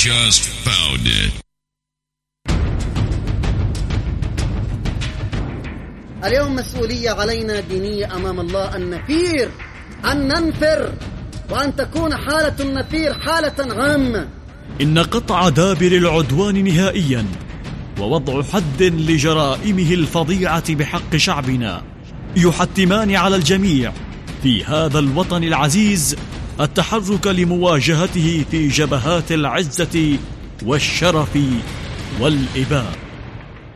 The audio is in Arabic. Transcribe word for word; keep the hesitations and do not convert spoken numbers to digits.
just found it. اليوم مسؤولية علينا دينية أمام الله أن نثير، أن ننفر، وأن تكون حالة النفير حالة عامة. إن قطع دابر العدوان نهائيا ووضع حد لجرائمه الفظيعة بحق شعبنا يحتمان على الجميع في هذا الوطن العزيز التحرك لمواجهته في جبهات العزة والشرف والإباء.